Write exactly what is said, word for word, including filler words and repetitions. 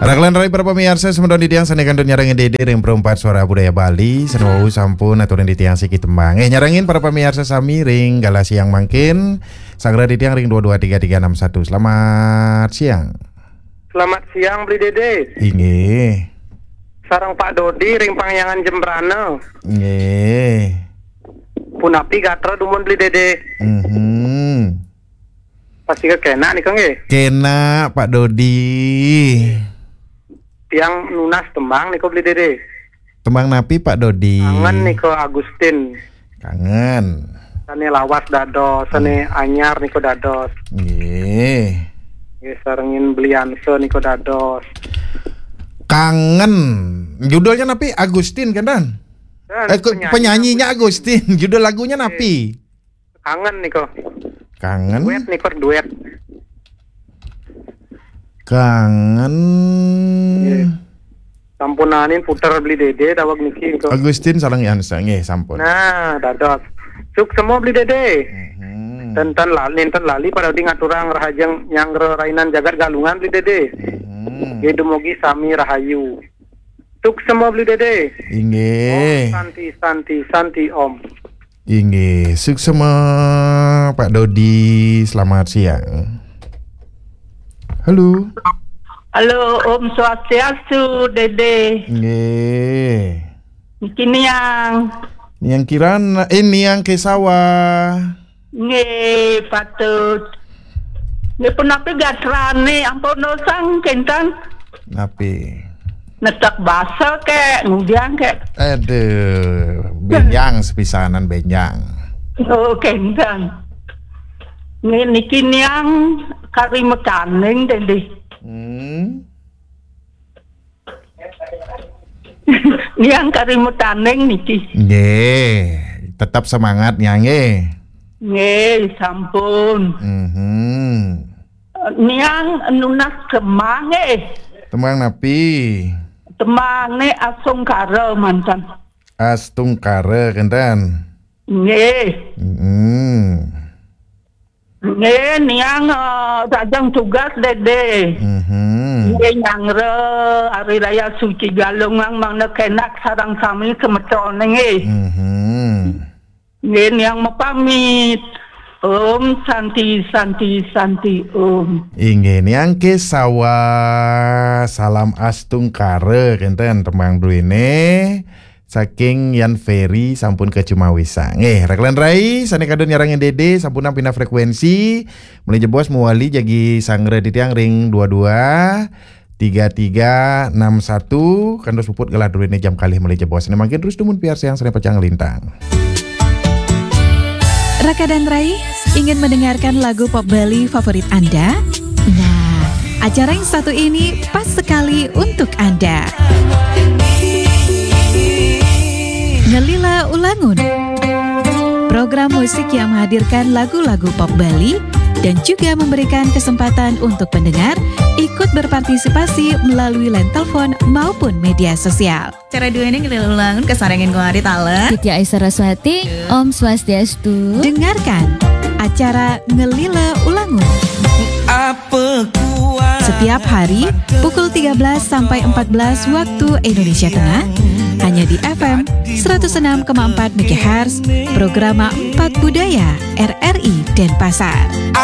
Raglan rai para pemirsa semedon di tiang sanekan do nyarangin dede ring perempat suara budaya Bali senwau sampun aturan di tiang siki tembang. Eh nyarangin para pemirsa sami ring galasi yang mangkin sagra di tiang ring dua dua tiga tiga enam satu. Selamat siang. Selamat siang Bli Dede. Inggih. Sarang Pak Dodi ring Pangyangan Jembrana. Nggih. Punapi gatra dumun Bli Dede. Mhm. Pasti kekena nih Kang nggih. Kena Pak Dodi. Tiang nunas tembang nih ko Bli Dede. Tembang napi Pak Dodi. Kangen nih ko Agustin. Kangen. Sane lawas dados, sane hmm. anyar nih ko dados. Nggih. Nggih sarengin Blianso nih ko dados. Kangen. Judulnya napi Agustin kan Dan? Eh, penyanyi penyanyinya Agustin. Judul lagunya napi. Kangen nih ko. Kangen. Duet nih ko duet. Kangen. Yeah. Sampunanin putar Bli Dede tawag niki ko. Agustin salang yansa nggih sampun. Nah, dados. Suk semua Bli Dede. Mm-hmm. Tenten lali enten lali pada di ngaturang rahajeng nyangre rainan jagat galungan Bli Dede. Mm-hmm. Ge dumugi sami rahayu. Suk semua Bli Dede. Inggih. Om santi santi santi Om. Inggih, suk semua Pak Dodi, selamat siang. Halo. Halo, Om Swastiastu, Dede. Nggih. Niki niang. Niang Kirana, eh niang Kesawa. Nggih, patut. Nggih punapi gatrane ampun sang kentan. Napi? Netak basa kek, ngudiang kek. Aduh, benjang sepisanan benjang. Oh, kentan. Nggih niki niang kari mekaning, Dede. Hmm. Niang kari mekaning niki. Nggih, tetap semangat Nyang nggih. Nggih, sampun. Mhm. Niang nunas kemang nggih. Tembang napi? Temangne Asungkara mantan. Astungkara kenten. Nggih. Heeh. Nggih niang uh, rajang tugas Dede. Mhm. Nggih nyangre hari raya suci galungang mangna kenak sarang sami kemetone nggih. Mhm. Nggih niang mapamit. Om santi santi santi Om. Inggih niang Kesawa salam Astungkara kenten tembang duene saking Yan Ferry sampun ke Cimawisa. Nggih, Raglan rai sanekadon nyarangin Dede sampun pindah frekuensi mulai jebos muali jagi sangre di tiang ring dua dua tiga tiga enam satu kandos puput gelar duene jam kalih mulai jebos. Ini makin terus dumun piar siang sare pacang lintang. Raka dan Rai ingin mendengarkan lagu pop Bali favorit Anda? Nah, acara yang satu ini pas sekali untuk Anda. Ngelila Ulangun, program musik yang menghadirkan lagu-lagu pop Bali dan juga memberikan kesempatan untuk pendengar ikut berpartisipasi melalui line telepon maupun media sosial. Cara dua ini Ngelila Ulangun kesarengin ko hari tala. Siti Aisyah Raswati, Om Swastiastu. Dengarkan acara Ngelila Ulangun. Apa kuat setiap hari pukul tiga belas sampai empat belas waktu Indonesia Tengah hanya di F M seratus enam koma empat MHz Programa empat Budaya R R I Denpasar.